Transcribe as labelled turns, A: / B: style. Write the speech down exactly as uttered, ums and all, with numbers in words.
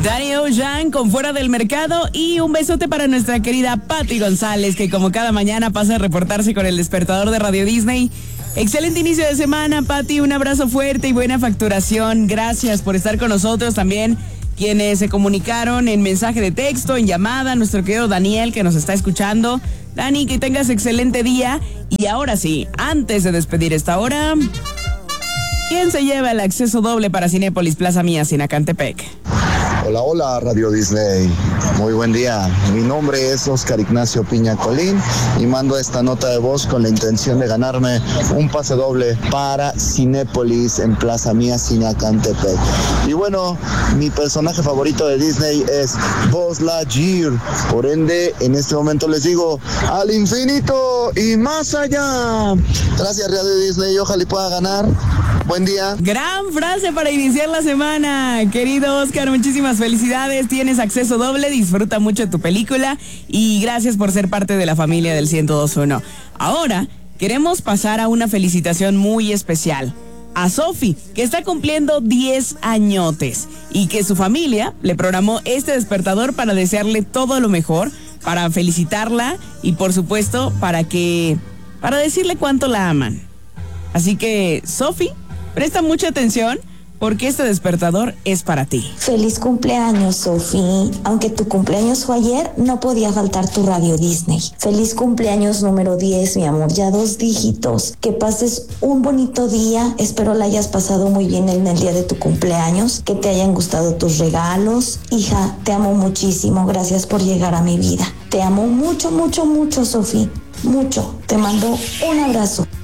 A: Danny Ocean con Fuera del Mercado, y un besote para nuestra querida Patti González, que como cada mañana pasa a reportarse con el despertador de Radio Disney. Excelente inicio de semana, Patti, un abrazo fuerte y buena facturación. Gracias por estar con nosotros. También quienes se comunicaron en mensaje de texto, en llamada, nuestro querido Daniel, que nos está escuchando. Dani, que tengas excelente día. Y ahora sí, antes de despedir esta hora, ¿quién se lleva el acceso doble para Cinépolis Plaza Mía, Sinacantepec?
B: Hola, hola, Radio Disney. Muy buen día. Mi nombre es Oscar Ignacio Piña Colín y mando esta nota de voz con la intención de ganarme un pase doble para Cinépolis en Plaza Mía, Sinacantepec. Y bueno, mi personaje favorito de Disney es Buzz Lightyear. Por ende, en este momento les digo, al infinito y más allá. Gracias, Radio Disney. Ojalá y pueda ganar. Buen día.
A: Gran frase para iniciar la semana, querido Oscar, muchísimas felicidades, tienes acceso doble, disfruta mucho de tu película y gracias por ser parte de la familia del ciento dos punto uno. Ahora queremos pasar a una felicitación muy especial a Sofi, que está cumpliendo diez añotes y que su familia le programó este despertador para desearle todo lo mejor, para felicitarla y por supuesto para que para decirle cuánto la aman. Así que, Sofi, presta mucha atención porque este despertador es para ti.
C: Feliz cumpleaños, Sofi. Aunque tu cumpleaños fue ayer, no podía faltar tu Radio Disney. Feliz cumpleaños número diez, mi amor, ya dos dígitos. Que pases un bonito día. Espero la hayas pasado muy bien en el día de tu cumpleaños. Que te hayan gustado tus regalos. Hija, te amo muchísimo. Gracias por llegar a mi vida. Te amo mucho, mucho, mucho, Sofi. Mucho. Te mando un abrazo.